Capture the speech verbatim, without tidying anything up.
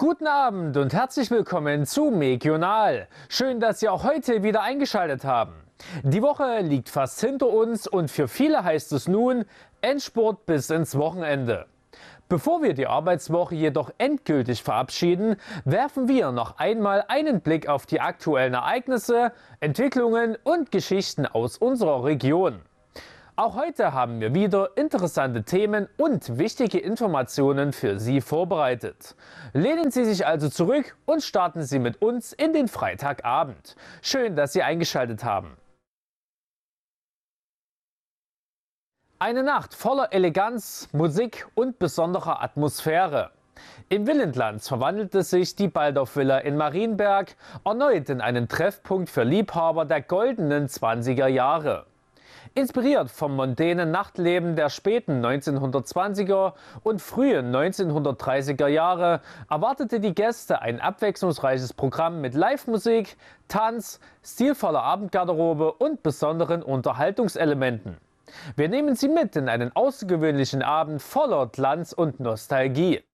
Guten Abend und herzlich willkommen zu Megional. Schön, dass Sie auch heute wieder eingeschaltet haben. Die Woche liegt fast hinter uns und für viele heißt es nun Endspurt bis ins Wochenende. Bevor wir die Arbeitswoche jedoch endgültig verabschieden, werfen wir noch einmal einen Blick auf die aktuellen Ereignisse, Entwicklungen und Geschichten aus unserer Region. Auch heute haben wir wieder interessante Themen und wichtige Informationen für Sie vorbereitet. Lehnen Sie sich also zurück und starten Sie mit uns in den Freitagabend. Schön, dass Sie eingeschaltet haben. Eine Nacht voller Eleganz, Musik und besonderer Atmosphäre. Im Villenlands verwandelte sich die Baldauf-Villa in Marienberg erneut in einen Treffpunkt für Liebhaber der goldenen zwanziger Jahre. Inspiriert vom mondänen Nachtleben der späten neunzehnhundertzwanziger und frühen neunzehnhundertdreißiger Jahre erwartete die Gäste ein abwechslungsreiches Programm mit Live-Musik, Tanz, stilvoller Abendgarderobe und besonderen Unterhaltungselementen. Wir nehmen Sie mit in einen außergewöhnlichen Abend voller Glanz und Nostalgie.